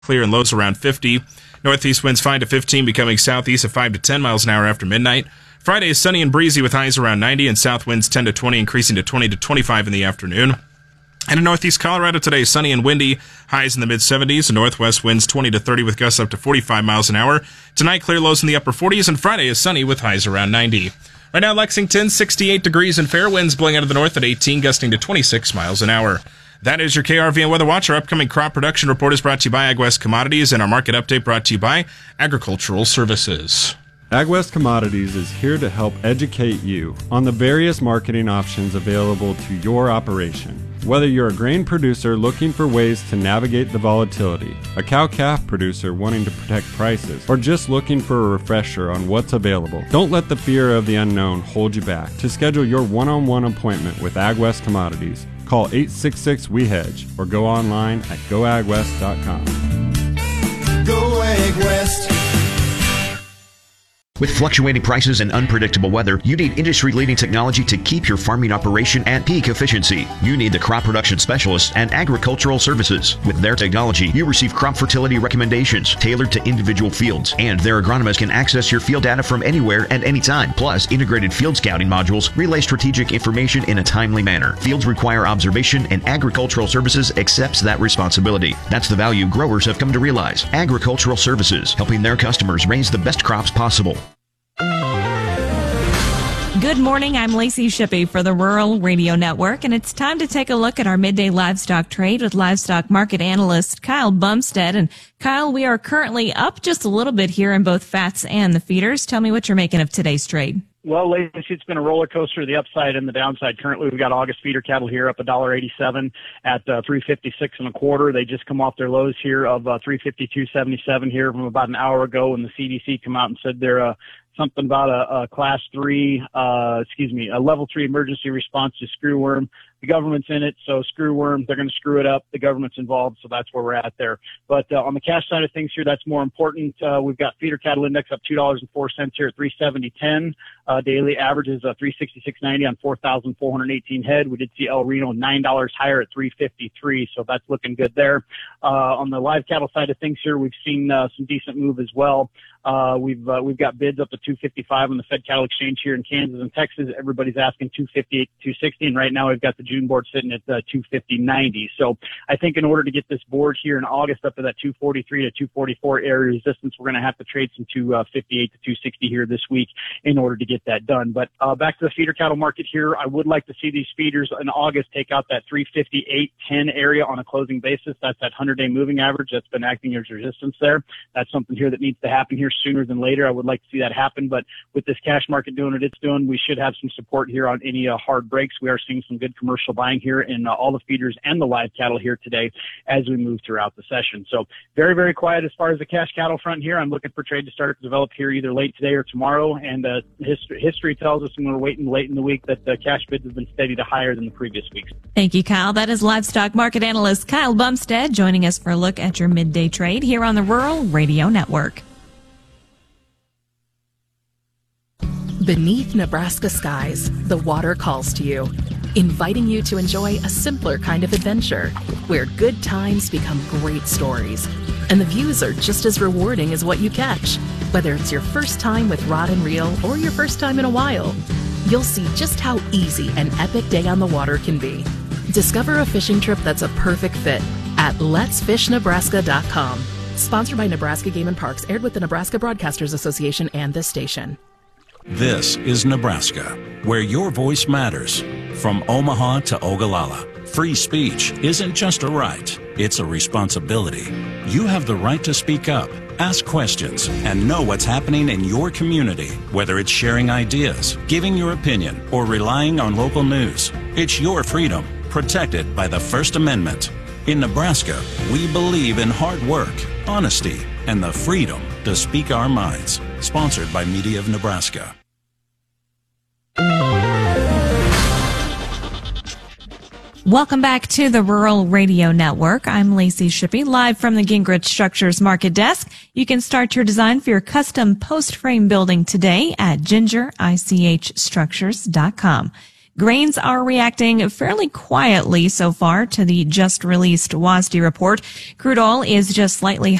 Clear and lows around 50. Northeast winds 5 to 15, becoming southeast at 5 to 10 miles an hour after midnight. Friday is sunny and breezy with highs around 90, and south winds 10 to 20, increasing to 20 to 25 in the afternoon. And in northeast Colorado today, sunny and windy, highs in the mid-70s, and northwest winds 20 to 30 with gusts up to 45 miles an hour. Tonight, clear lows in the upper 40s, and Friday is sunny with highs around 90. Right now, Lexington, 68 degrees and fair winds blowing out of the north at 18, gusting to 26 miles an hour. That is your KRVN Weather Watch. Our upcoming crop production report is brought to you by AgWest Commodities, and our market update brought to you by Agricultural Services. AgWest Commodities is here to help educate you on the various marketing options available to your operation. Whether you're a grain producer looking for ways to navigate the volatility, a cow-calf producer wanting to protect prices, or just looking for a refresher on what's available, don't let the fear of the unknown hold you back. To schedule your one-on-one appointment with AgWest Commodities, call 866-WE-HEDGE or go online at goagwest.com. Go AgWest. With fluctuating prices and unpredictable weather, you need industry-leading technology to keep your farming operation at peak efficiency. You need the crop production specialists and Agricultural Services. With their technology, you receive crop fertility recommendations tailored to individual fields, and their agronomists can access your field data from anywhere at any time. Plus, integrated field scouting modules relay strategic information in a timely manner. Fields require observation, and Agricultural Services accepts that responsibility. That's the value growers have come to realize. Agricultural Services, helping their customers raise the best crops possible. Good morning, I'm Lacey Shippey for the Rural Radio Network, and it's time to take a look at our midday livestock trade with livestock market analyst Kyle Bumstead. And Kyle, we are currently up just a little bit here in both fats and the feeders. Tell me what you're making of today's trade. Well, Lacey, it's been a roller coaster, the upside and the downside. Currently, we've got August feeder cattle here up $1.87 at 356 and a quarter. They just come off their lows here of 352.77 here from about an hour ago when the CDC come out and said they're something about a level 3 emergency response to screwworm. The government's in it, so screwworm, they're going to screw it up. The government's involved, so that's where we're at there. But on the cash side of things here, that's more important. We've got feeder cattle index up $2.04 here at 370.10. Daily average is 366.90 on 4,418 head. We did see El Reno $9 higher at 353, so that's looking good there. On the live cattle side of things here, we've seen some decent move as well. We've got bids up to 255 on the Fed Cattle Exchange here in Kansas and Texas. Everybody's asking 258, 260, and right now we've got the June board sitting at 250.90. So I think in order to get this board here in August up to that 243 to 244 area resistance, we're going to have to trade some 258 to 260 here this week in order to get that done. But back to the feeder cattle market here, I would like to see these feeders in August take out that 358.10 area on a closing basis. That's that 100-day moving average that's been acting as resistance there. That's something here that needs to happen here sooner than later. I would like to see that happen, but with this cash market doing what it's doing, we should have some support here on any hard breaks. We are seeing some good commercial buying here in all the feeders and the live cattle here today as we move throughout the session. So very, very quiet as far as the cash cattle front here. I'm looking for trade to start to develop here either late today or tomorrow, and history tells us when we're waiting late in the week that the cash bids have been steady to higher than the previous weeks. Thank you, Kyle. That is livestock market analyst Kyle Bumstead joining us for a look at your midday trade here on the Rural Radio Network. Beneath Nebraska skies, the water calls to you, inviting you to enjoy a simpler kind of adventure where good times become great stories. And the views are just as rewarding as what you catch. Whether it's your first time with rod and reel or your first time in a while, you'll see just how easy an epic day on the water can be. Discover a fishing trip that's a perfect fit at letsfishnebraska.com. Sponsored by Nebraska Game and Parks, aired with the Nebraska Broadcasters Association and this station. This is Nebraska, where your voice matters. From Omaha to Ogallala, free speech isn't just a right, it's a responsibility. You have the right to speak up, ask questions, and know what's happening in your community, whether it's sharing ideas, giving your opinion, or relying on local news. It's your freedom, protected by the First Amendment. In Nebraska, we believe in hard work, honesty, and the freedom to speak our minds. Sponsored by Media of Nebraska. Welcome back to the Rural Radio Network. I'm Lacey Shippey, live from the Gingrich Structures Market Desk. You can start your design for your custom post frame building today at gingerichstructures.com. Grains are reacting fairly quietly so far to the just released WASDE report. Crude oil is just slightly